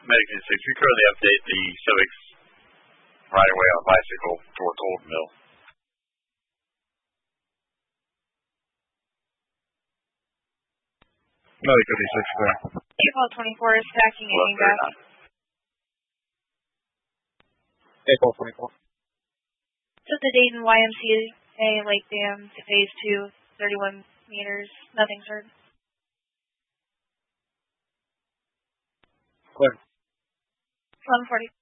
Medic 6, we currently update the Civic's right away on bicycle towards Old Mill. Medic 56, clear. April 24 is stacking and gas. April 24. So the Dayton YMCA Lake Dam to phase 2, 31 meters, nothing's heard. Clear. 1140.